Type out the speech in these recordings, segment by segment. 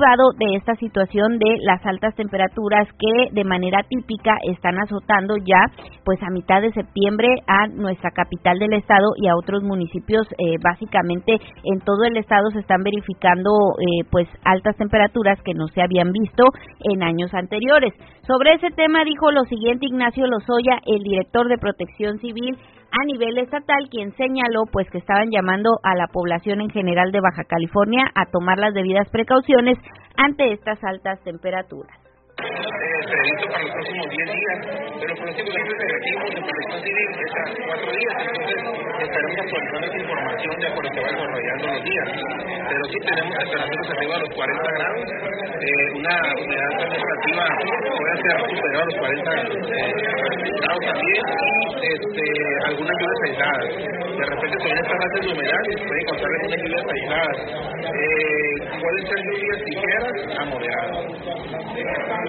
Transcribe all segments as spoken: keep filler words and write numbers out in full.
derivado de esta situación de las altas temperaturas que de manera típica están azotando ya pues a mitad de septiembre a nuestra capital del estado y a otros municipios. Eh, básicamente en todo el estado se están verificando eh, pues altas temperaturas que no se habían visto en años anteriores. Sobre ese tema dijo lo siguiente Ignacio Lozoya, el director de Protección Civil a nivel estatal, quien señaló pues que estaban llamando a la población en general de Baja California a tomar las debidas precauciones ante estas altas temperaturas. Eh, previsto para los próximos diez días, pero por los últimos efectivos de Protección Civil es a cuatro días, entonces estaremos actualizando esa información de acuerdo que va desarrollando los días. Pero sí tenemos temperaturas arriba de los cuarenta grados, eh, una humedad relativa puede ser superior a los cuarenta eh, grados también, y este, algunas lluvias aisladas. De repente con estas altas de humedad se pueden encontrar algunas lluvias aisladas. Eh, pueden ser lluvias ligeras a moderadas.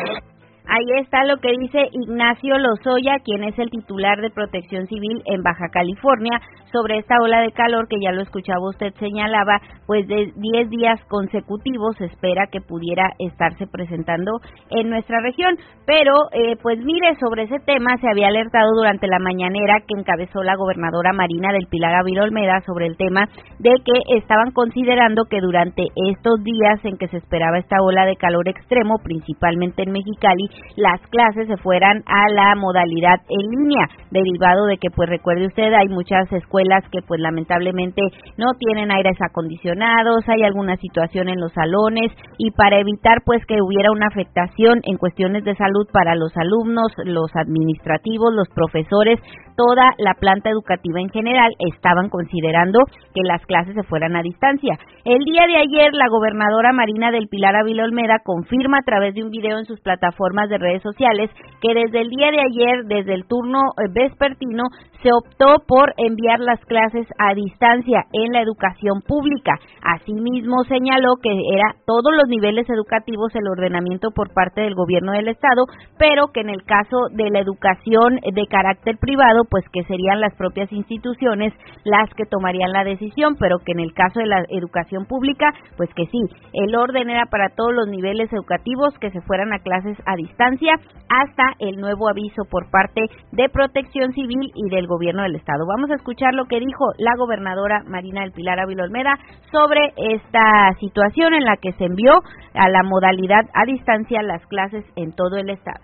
Ahí está lo que dice Ignacio Lozoya, quien es el titular de Protección Civil en Baja California, sobre esta ola de calor que ya lo escuchaba usted señalaba, pues de diez días consecutivos se espera que pudiera estarse presentando en nuestra región. Pero, eh, pues mire, sobre ese tema se había alertado durante la mañanera que encabezó la gobernadora Marina del Pilar Ávila Olmeda sobre el tema de que estaban considerando que durante estos días en que se esperaba esta ola de calor extremo, principalmente en Mexicali, las clases se fueran a la modalidad en línea, derivado de que, pues recuerde usted, hay muchas escuelas que pues lamentablemente no tienen aires acondicionados, hay alguna situación en los salones, y para evitar pues que hubiera una afectación en cuestiones de salud para los alumnos, los administrativos, los profesores, toda la planta educativa en general, estaban considerando que las clases se fueran a distancia. El día de ayer, la gobernadora Marina del Pilar Ávila Olmeda confirma a través de un video en sus plataformas de redes sociales que desde el día de ayer, desde el turno vespertino, se optó por enviar las clases a distancia en la educación pública. Asimismo, señaló que era todos los niveles educativos el ordenamiento por parte del gobierno del estado, pero que en el caso de la educación de carácter privado, pues que serían las propias instituciones las que tomarían la decisión, pero que en el caso de la educación pública, pues que sí, el orden era para todos los niveles educativos que se fueran a clases a distancia hasta el nuevo aviso por parte de Protección Civil y del gobierno del estado. Vamos a escuchar lo que dijo la gobernadora Marina del Pilar Ávila Olmeda sobre esta situación en la que se envió a la modalidad a distancia las clases en todo el estado.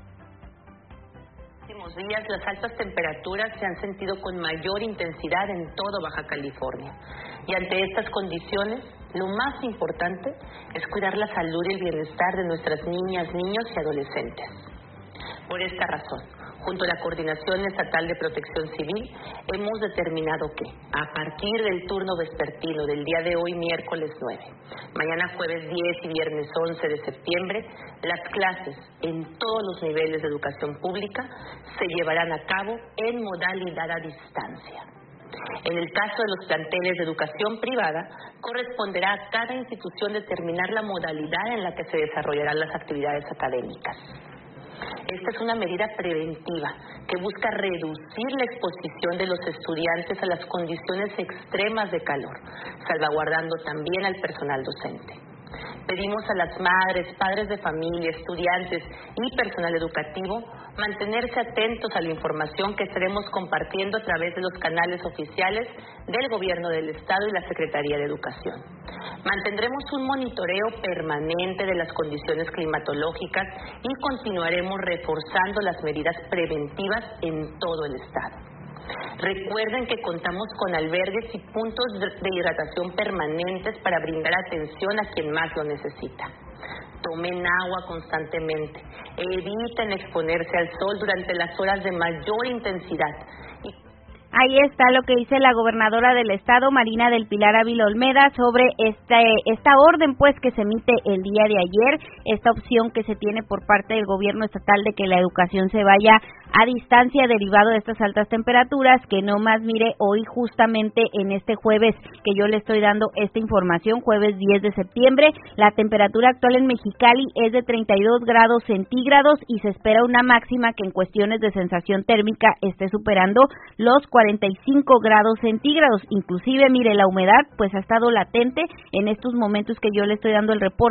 Días las altas temperaturas se han sentido con mayor intensidad en todo Baja California, y ante estas condiciones lo más importante es cuidar la salud y el bienestar de nuestras niñas, niños y adolescentes. Por esta razón, junto a la Coordinación Estatal de Protección Civil, hemos determinado que, a partir del turno vespertino del día de hoy, miércoles nueve, mañana jueves diez y viernes once de septiembre, las clases en todos los niveles de educación pública se llevarán a cabo en modalidad a distancia. En el caso de los planteles de educación privada, corresponderá a cada institución determinar la modalidad en la que se desarrollarán las actividades académicas. Esta es una medida preventiva que busca reducir la exposición de los estudiantes a las condiciones extremas de calor, salvaguardando también al personal docente. Pedimos a las madres, padres de familia, estudiantes y personal educativo mantenerse atentos a la información que estaremos compartiendo a través de los canales oficiales del Gobierno del Estado y la Secretaría de Educación. Mantendremos un monitoreo permanente de las condiciones climatológicas y continuaremos reforzando las medidas preventivas en todo el Estado. Recuerden que contamos con albergues y puntos de hidratación permanentes para brindar atención a quien más lo necesita. Tomen agua constantemente, eviten exponerse al sol durante las horas de mayor intensidad. Y ahí está lo que dice la gobernadora del estado, Marina del Pilar Ávila Olmeda, sobre este, esta orden pues que se emite el día de ayer, esta opción que se tiene por parte del gobierno estatal de que la educación se vaya a distancia derivado de estas altas temperaturas, que no más mire hoy justamente en este jueves que yo le estoy dando esta información, jueves diez de septiembre, la temperatura actual en Mexicali es de treinta y dos grados centígrados y se espera una máxima que en cuestiones de sensación térmica esté superando los cuarenta y cinco grados centígrados, inclusive mire la humedad pues ha estado latente en estos momentos que yo le estoy dando el reporte.